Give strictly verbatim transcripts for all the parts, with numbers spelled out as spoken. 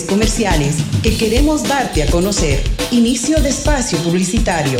Comerciales que queremos darte a conocer. Inicio de espacio publicitario.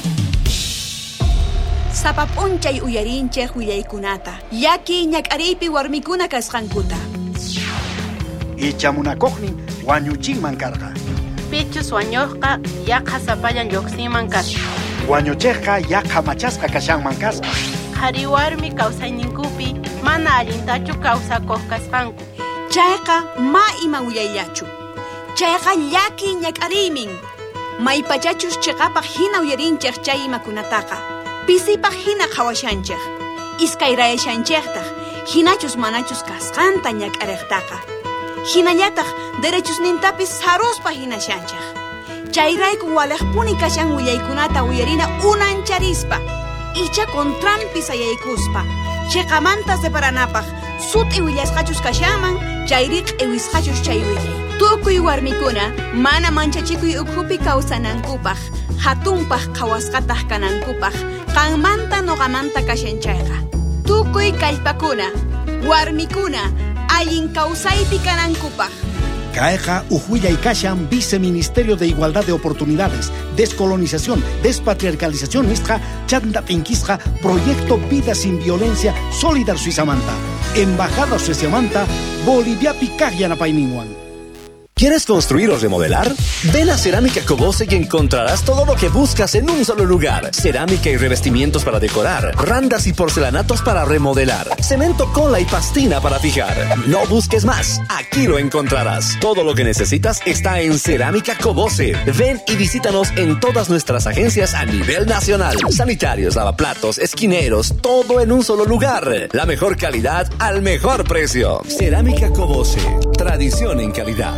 Sapapunchay uyarinche huyaykunata. Yaki ñak'aripi warmikuna kasqankuta. Ichamunakokni wañuchinman karqa. Pichus wañuqqa yaqa sapayan lluqsinman kasqa. Wañuchiqqa yaqa machasqa kashanman kasqa. Qhari warmi kawsayninkupi mana allintachu kawsakuq kasqanku. Chayqa ma ima uyayllachu. Chayqa llaki ñak'arimin. Maypachachus chiqapaq hina uyarinchik chay imakunataqa. Pisipaq hina qhawashanchik. Iskayrayashanchiktaq. Hinachus manachus kasqanta ñak'ariqtaqa. Hinallataq derechusnintapis saruspa hinashanchik. Chayrayku waliqpuni kashan uyaykunata uyarina unancharispa. Icha contranpis ayaykuspa. Chiqamanta separanapaq sut iwillasqachus kashaman, chayriq iwisqachus chay willay. Tukuy warmikuna mana manchachikuy ukhupi kawsanankupaq, hatunpaq qhawasqataq kanankupaq, qanmanta nuqamanta kashanchayqa. Tukuy kallpakuna, warmikuna, allin kawsaypi kanankupaq. Kayqa ujullay kashan Viceministerio de Igualdad de Oportunidades, Descolonización, Despatriarcalización nisqa chanta tinkisqa Proyecto Vida Sin Violencia Solidar Suizamanta. Embajada Suizamanta, Boliviapi kaqyanapayninwan. ¿Quieres construir o remodelar? Ven a Cerámica Cobose y encontrarás todo lo que buscas en un solo lugar. Cerámica y revestimientos para decorar, randas y porcelanatos para remodelar, cemento, cola y pastina para fijar. No busques más, aquí lo encontrarás. Todo lo que necesitas está en Cerámica Cobose. Ven y visítanos en todas nuestras agencias a nivel nacional. Sanitarios, lavaplatos, esquineros, todo en un solo lugar. La mejor calidad al mejor precio. Cerámica Cobose, tradición en calidad.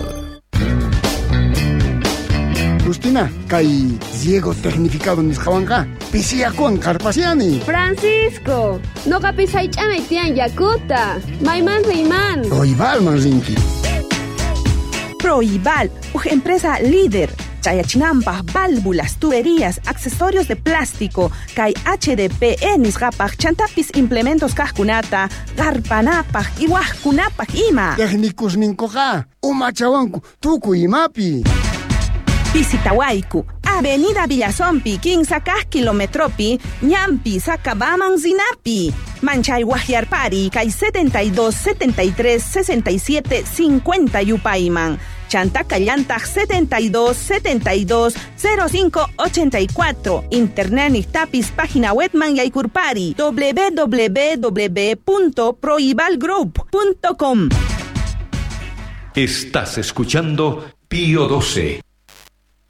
Justina, kay Diego tecnificado nisqawanqa pisiyakuwan karpasiani. Francisco, noqa pisaych'amay tiyan yakuta. Mayman riman. Proibalman rinki. Proibal, uj empresa líder. Chayachinampas, válvulas, tuberías, accesorios de plástico, kay H D P E nisqapaq chantapis implementos kajkunata, garpanapaq, iwajkunapaq ima. Técnicos ninkoqa, umachawanku tuku imapi. Pisitawayku, Avenida Villazompi, quince kilometropi, ñampi, Sacabaman Zinapi. Manchay Guajiarpari, kay setenta y dos, setenta y tres, sesenta y siete, cincuenta Yupayman. Chantacallantaj setenta y dos, setenta y dos, cero cinco, ochenta y cuatro. Internet Nictapis, página web man yaykurpari, w w w punto proibalgroup punto com. Estás escuchando Pío doce,